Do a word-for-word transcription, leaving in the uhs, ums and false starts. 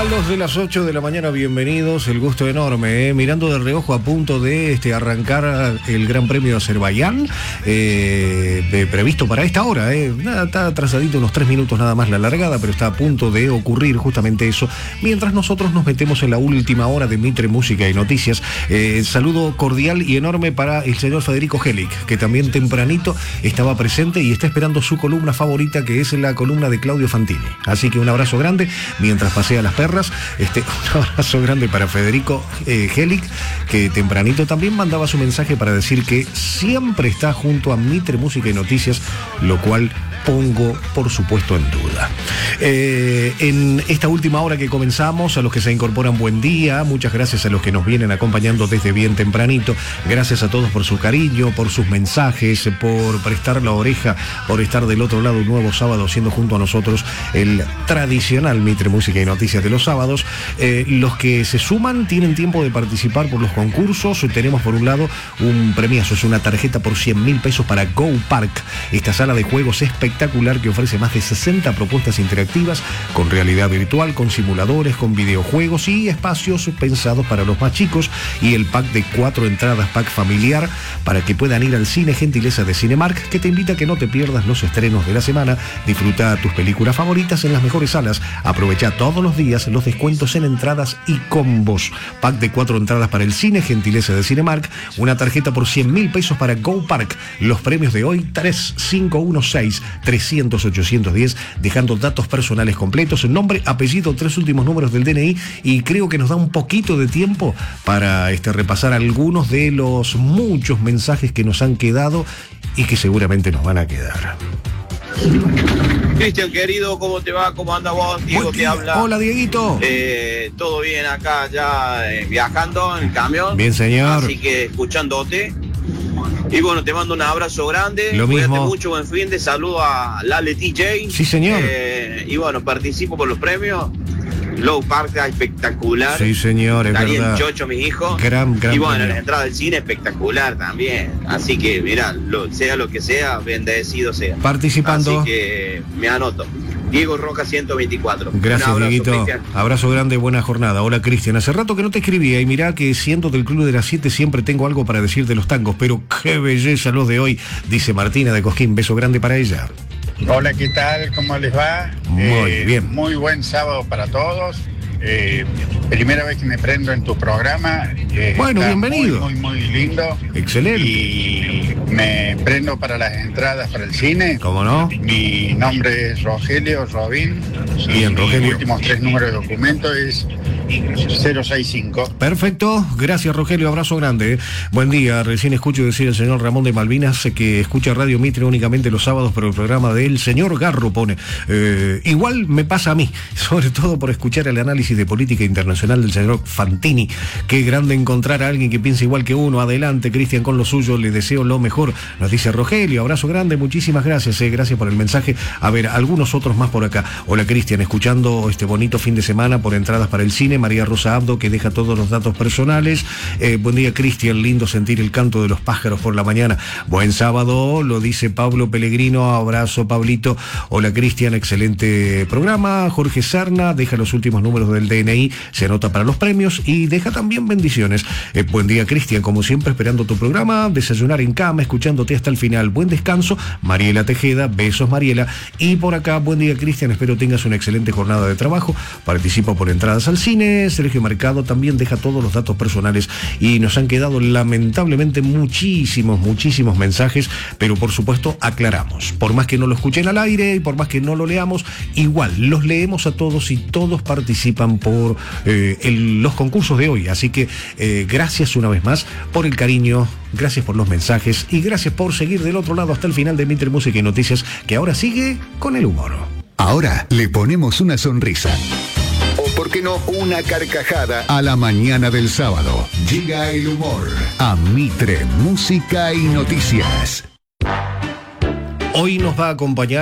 A los de las ocho de la mañana, bienvenidos, el gusto enorme, ¿eh? Mirando de reojo a punto de este, arrancar el Gran Premio de Azerbaiyán, eh, de, previsto para esta hora, ¿eh? Nada, está atrasadito unos tres minutos nada más la largada, pero está a punto de ocurrir justamente eso, mientras nosotros nos metemos en la última hora de Mitre Música y Noticias. Eh, saludo cordial y enorme para el señor Federico Helic, que también tempranito estaba presente y está esperando su columna favorita, que es la columna de Claudio Fantini. Así que un abrazo grande, mientras pasea las perras. Este, un abrazo grande para Federico eh, Helic, que tempranito también mandaba su mensaje para decir que siempre está junto a Mitre Música y Noticias, lo cual pongo por supuesto en duda. Eh, en esta última hora que comenzamos, a los que se incorporan, buen día, muchas gracias a los que nos vienen acompañando desde bien tempranito, gracias a todos por su cariño, por sus mensajes, por prestar la oreja, por estar del otro lado un nuevo sábado siendo junto a nosotros el tradicional Mitre Música y Noticias de los sábados. Eh, los que se suman tienen tiempo de participar por los concursos. Tenemos por un lado un premiazo, es una tarjeta por cien mil pesos para Go Park, esta sala de juegos espectacular que ofrece más de sesenta propuestas interactivas con realidad virtual, con simuladores, con videojuegos y espacios pensados para los más chicos, y el pack de cuatro entradas, pack familiar, para que puedan ir al cine, gentileza de Cinemark, que te invita a que no te pierdas los estrenos de la semana. Disfruta tus películas favoritas en las mejores salas, aprovecha todos los días los descuentos en entradas y combos. Pack de cuatro entradas para el cine, gentileza de Cinemark, una tarjeta por cien mil pesos para Go Park. Los premios de hoy, tres cinco uno seis, trescientos, ochocientos diez, dejando datos personales completos, nombre, apellido, tres últimos números del D N I, y creo que nos da un poquito de tiempo para este, repasar algunos de los muchos mensajes que nos han quedado y que seguramente nos van a quedar. Cristian, querido, ¿cómo te va? ¿Cómo anda vos? Diego te habla. Hola, Dieguito. Eh, todo bien acá, ya eh, viajando en el camión. Bien, señor. Así que escuchándote. Y bueno, te mando un abrazo grande. Lo mismo. Cuídate mucho, buen fin de saludo a Lale T J. Sí, señor. Eh, y bueno, participo por los premios. Low Park espectacular. Sí, señor, es Daniel verdad. Chocho, mi hijo. Gran, gran y bueno, premio. la entrada del cine espectacular también. Así que, mirá, lo, sea lo que sea, bendecido sea. Participando. Así que me anoto. Diego Roca ciento veinticuatro. Gracias, abrazo, Dieguito. Cristian. Abrazo grande, buena jornada. Hola, Cristian. Hace rato que no te escribía y mirá que siendo del Club de las siete siempre tengo algo para decir de los tangos, pero qué belleza los de hoy, dice Martina de Cosquín. Beso grande para ella. Hola, ¿qué tal? ¿Cómo les va? Muy Eh, bien. Muy buen sábado para todos. Eh, primera vez que me prendo en tu programa. Eh, Bueno, está bienvenido. Muy, muy, muy lindo. Excelente. Y me prendo para las entradas para el cine. ¿Cómo no? Mi nombre es Rogelio Robín. Bien, y Rogelio. Mis últimos tres números de documento es cero seis cinco. Perfecto, gracias, Rogelio, abrazo grande. ¿eh? Buen día, recién escucho decir el señor Ramón de Malvinas eh, que escucha Radio Mitre únicamente los sábados, pero el programa del señor Garro pone. Eh, igual me pasa a mí, sobre todo por escuchar el análisis de política internacional del señor Fantini. Qué grande encontrar a alguien que piensa igual que uno. Adelante, Cristian, con lo suyo, le deseo lo mejor. Nos dice Rogelio, abrazo grande, muchísimas gracias, eh, gracias por el mensaje. A ver, algunos otros más por acá. Hola, Cristian, escuchando este bonito fin de semana por entradas para el cine. María Rosa Abdo, que deja todos los datos personales. Eh, buen día, Cristian, lindo sentir el canto de los pájaros por la mañana. Buen sábado, lo dice Pablo Pellegrino. Abrazo, Pablito. Hola, Cristian, excelente programa. Jorge Serna deja los últimos números del D N I, se anota para los premios y deja también bendiciones. Eh, buen día, Cristian, como siempre, esperando tu programa, desayunar en cama, escuchándote hasta el final. Buen descanso, Mariela Tejeda, besos, Mariela. Y por acá, buen día, Cristian, espero tengas una excelente jornada de trabajo. Participa por entradas al cine. Sergio Mercado también deja todos los datos personales y nos han quedado lamentablemente muchísimos, muchísimos mensajes, pero por supuesto aclaramos. Por más que no lo escuchen al aire y por más que no lo leamos, igual los leemos a todos y todos participan por eh, el, los concursos de hoy. Así que eh, gracias una vez más por el cariño, gracias por los mensajes y gracias por seguir del otro lado hasta el final de Mitre Música y Noticias, que ahora sigue con el humor. Ahora le ponemos una sonrisa. O, ¿por qué no, una carcajada a la mañana del sábado? Llega el humor a Mitre Música y Noticias. Hoy nos va a acompañar